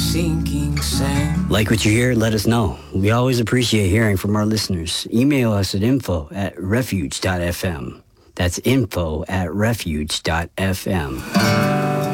sinking sand. Like what you hear, let us know. We always appreciate hearing from our listeners. Email us at info@refuge.fm. That's info@refuge.fm.